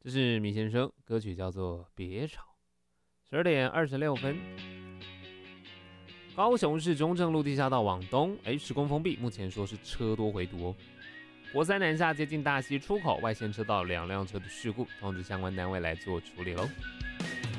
这是米先生，歌曲叫做《别吵》。12点26分，高雄市中正路地下道往东，10公封闭，目前说是车多回堵哦。国三南下接近大溪出口，外线车道2辆车的事故，通知相关单位来做处理喽。